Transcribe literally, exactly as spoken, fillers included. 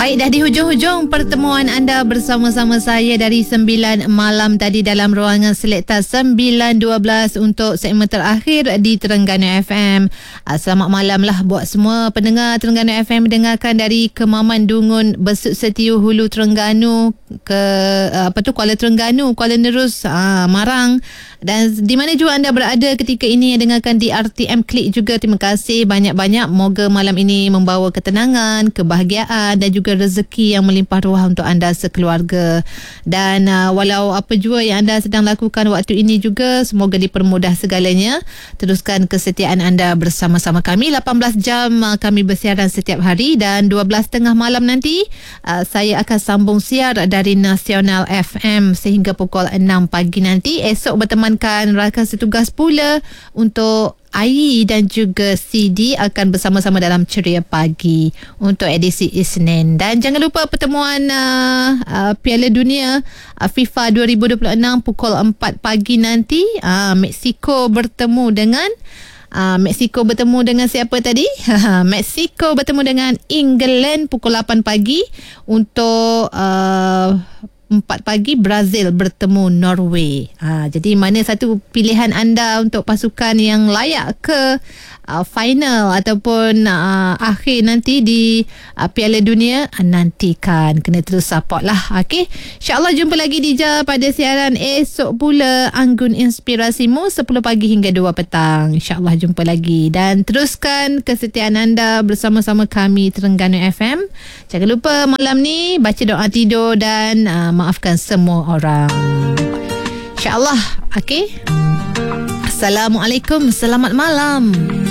Baik, dah di hujung-hujung pertemuan anda bersama-sama saya dari sembilan malam tadi dalam ruangan Selekta sembilan dua belas untuk segmen terakhir di Terengganu F M. Selamat malam lah buat semua pendengar Terengganu F M, mendengarkan dari Kemaman Dungun, Besut Setiu, Hulu Terengganu, ke apa tu Kuala Terengganu, Kuala Nerus, aa, Marang, dan di mana juga anda berada ketika ini yang dengarkan di R T M Klik juga. Terima kasih banyak-banyak. Moga malam ini membawa ketenangan, kebahagiaan dan juga rezeki yang melimpah ruah untuk anda sekeluarga. Dan uh, walau apa jua yang anda sedang lakukan waktu ini juga, semoga dipermudah segalanya. Teruskan kesetiaan anda bersama-sama kami. lapan belas jam uh, kami bersiaran setiap hari, dan dua belas tiga puluh malam nanti uh, saya akan sambung siar dari Nasional F M sehingga pukul enam pagi nanti. Esok bertemankan rakan setugas pula untuk Ai dan juga C D akan bersama-sama dalam Ceria Pagi untuk edisi Isnin. Dan jangan lupa pertemuan uh, uh, Piala Dunia uh, FIFA dua ribu dua puluh enam pukul empat pagi nanti. uh, Mexico bertemu dengan Uh, Mexico bertemu dengan siapa tadi? Mexico bertemu dengan England pukul lapan pagi. Untuk uh, empat pagi Brazil bertemu Norway. Ha, jadi mana satu pilihan anda untuk pasukan yang layak ke uh, final ataupun uh, akhir nanti di uh, Piala Dunia, uh, nantikan. Kena terus support lah. Okay? InsyaAllah jumpa lagi Dija pada siaran esok pula, Anggun Inspirasimu sepuluh pagi hingga dua petang. InsyaAllah jumpa lagi. Dan teruskan kesetiaan anda bersama-sama kami Terengganu F M. Jangan lupa malam ni baca doa tidur dan uh, maafkan semua orang. InsyaAllah. Okay. Assalamualaikum. Selamat malam.